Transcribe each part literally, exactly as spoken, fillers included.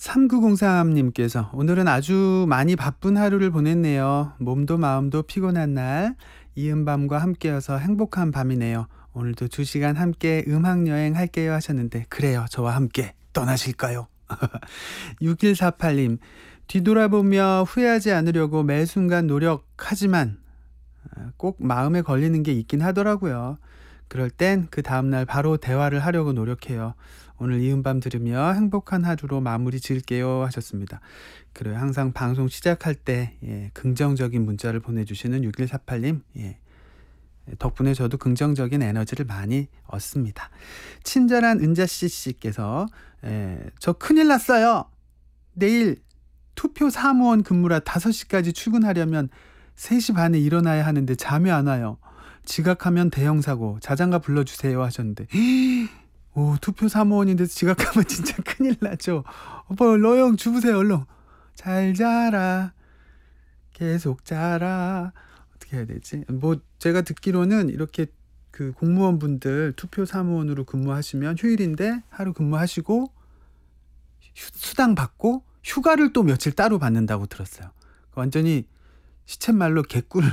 삼구공삼 님께서 오늘은 아주 많이 바쁜 하루를 보냈네요. 몸도 마음도 피곤한 날, 이은밤과 함께여서 행복한 밤이네요. 오늘도 두 시간 함께 음악여행 할게요 하셨는데, 그래요, 저와 함께 떠나실까요? 육일사팔 님, 뒤돌아보며 후회하지 않으려고 매 순간 노력하지만 꼭 마음에 걸리는 게 있긴 하더라고요. 그럴 땐 그 다음날 바로 대화를 하려고 노력해요. 오늘 이은밤 들으며 행복한 하루로 마무리 지을게요 하셨습니다. 그래요, 항상 방송 시작할 때 예, 긍정적인 문자를 보내주시는 육일사팔 님, 예, 덕분에 저도 긍정적인 에너지를 많이 얻습니다. 친절한 은자씨씨께서 예, 저 큰일 났어요. 내일 투표 사무원 근무라 다섯 시까지 출근하려면 세 시 반에 일어나야 하는데 잠이 안 와요. 지각하면 대형사고, 자장가 불러주세요 하셨는데, 오, 투표 사무원인데 지각하면 진짜 큰일 나죠. 오빠 얼른 주무세요. 얼른 잘 자라, 계속 자라. 어떻게 해야 되지? 뭐 제가 듣기로는 이렇게 그 공무원분들 투표 사무원으로 근무하시면 휴일인데 하루 근무하시고 휴, 수당 받고 휴가를 또 며칠 따로 받는다고 들었어요. 완전히 시쳇말로 개꿀.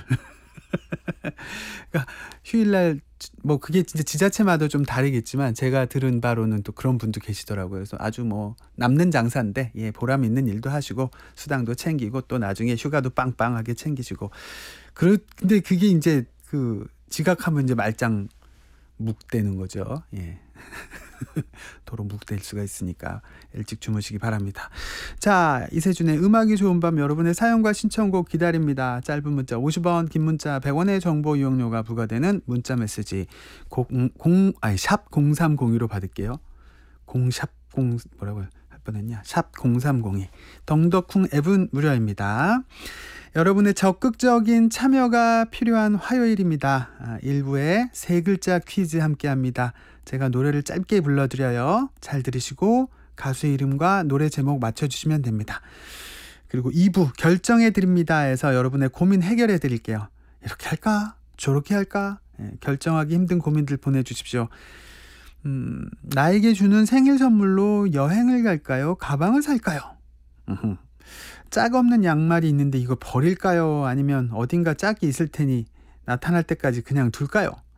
그러니까 휴일날 뭐 그게 진짜 지자체마다 좀 다르겠지만 제가 들은 바로는 또 그런 분도 계시더라고요. 그래서 아주 뭐 남는 장사인데 예, 보람 있는 일도 하시고 수당도 챙기고 또 나중에 휴가도 빵빵하게 챙기시고. 그러, 근데 그게 이제 그 지각하면 이제 말짱 묵되는 거죠. 예. 도로 묵될 수가 있으니까 일찍 주무시기 바랍니다. 자, 이세준의 음악이 좋은 밤, 여러분의 사연과 신청곡 기다립니다. 짧은 문자 오십 원, 긴 문자 백 원의 정보 이용료가 부과되는 문자 메시지 공, 공, 아니, 샵 공삼공이로 받을게요. 공샵 공 뭐라고 할 뻔했냐? 샵 공삼공이. 덩덕쿵 앱은 무료입니다. 여러분의 적극적인 참여가 필요한 화요일입니다. 아, 일부에 세 글자 퀴즈 함께합니다. 제가 노래를 짧게 불러드려요. 잘 들으시고 가수 이름과 노래 제목 맞춰주시면 됩니다. 그리고 이 부 결정해드립니다에서 여러분의 고민 해결해드릴게요. 이렇게 할까? 저렇게 할까? 예, 결정하기 힘든 고민들 보내주십시오. 음, 나에게 주는 생일 선물로 여행을 갈까요? 가방을 살까요? 짝 없는 양말이 있는데 이거 버릴까요? 아니면 어딘가 짝이 있을 테니 나타날 때까지 그냥 둘까요?